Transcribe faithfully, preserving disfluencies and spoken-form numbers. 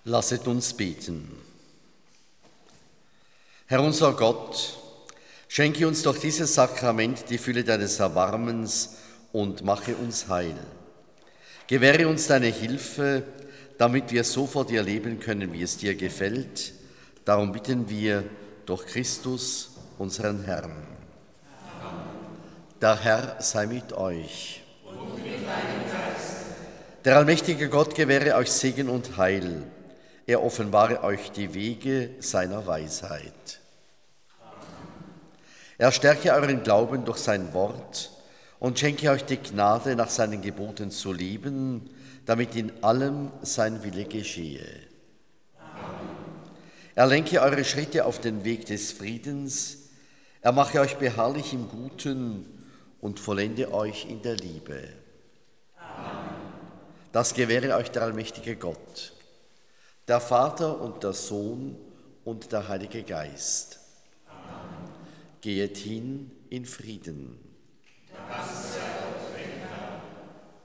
Lasset uns beten. Herr unser Gott, schenke uns durch dieses Sakrament die Fülle deines Erbarmens und mache uns heil. Gewähre uns deine Hilfe, damit wir so vor dir leben können, wie es dir gefällt. Darum bitten wir durch Christus, unseren Herrn. Amen. Der Herr sei mit euch. Und mit deinem Geist. Der allmächtige Gott gewähre euch Segen und Heil. Er offenbare euch die Wege seiner Weisheit. Er stärke euren Glauben durch sein Wort und schenke euch die Gnade, nach seinen Geboten zu leben, damit in allem sein Wille geschehe. Amen. Er lenke eure Schritte auf den Weg des Friedens, er mache euch beharrlich im Guten und vollende euch in der Liebe. Amen. Das gewähre euch der allmächtige Gott, der Vater und der Sohn und der Heilige Geist. Amen. Geht hin in Frieden.